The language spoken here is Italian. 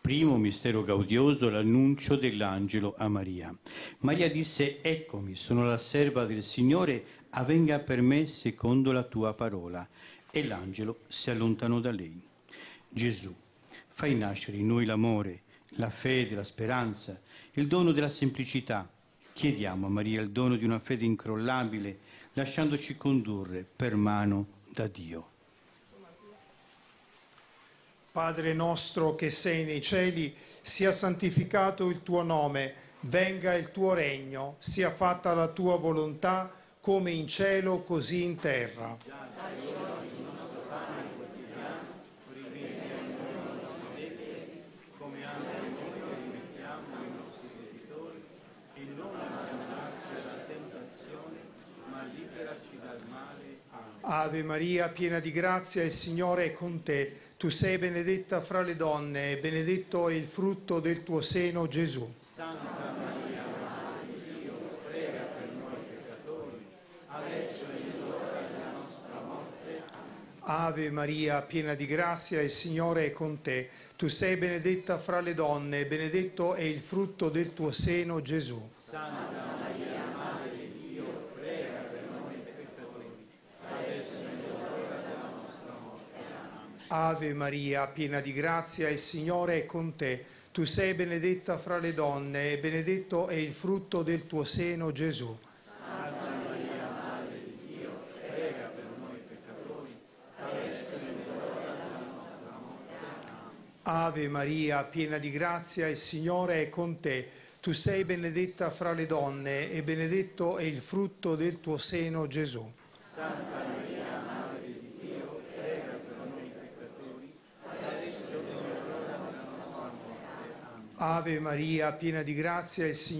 Primo mistero gaudioso, l'annuncio dell'angelo a Maria. Maria disse: eccomi, sono la serva del Signore, avvenga per me secondo la tua parola. E l'angelo si allontanò da lei. Gesù, fai nascere in noi l'amore, la fede, la speranza, il dono della semplicità. Chiediamo a Maria il dono di una fede incrollabile, lasciandoci condurre per mano da Dio. Padre nostro che sei nei cieli, sia santificato il tuo nome, venga il tuo regno, sia fatta la tua volontà, come in cielo così in terra. Ave Maria, piena di grazia, il Signore è con te. Tu sei benedetta fra le donne e benedetto è il frutto del tuo seno, Gesù. Santa Maria, Madre di Dio, prega per noi peccatori, adesso è l'ora della nostra morte. Ave Maria, piena di grazia, il Signore è con te. Tu sei benedetta fra le donne e benedetto è il frutto del tuo seno, Gesù. Santa Maria, Madre di Dio, prega per noi peccatori, adesso è l'ora della nostra morte. Ave Maria, piena di grazia, il Signore è con te. Tu sei benedetta fra le donne e benedetto è il frutto del tuo seno, Gesù. Santa Maria, Madre di Dio, prega per noi peccatori, adesso è l'ora della nostra morte. Ave Maria, piena di grazia, il Signore è con te. Tu sei benedetta fra le donne e benedetto è il frutto del tuo seno, Gesù. Santa Maria, Madre di Dio, prega per noi peccatori, adesso è l'ora della nostra morte. Amen. Ave Maria, piena di grazia, il Signore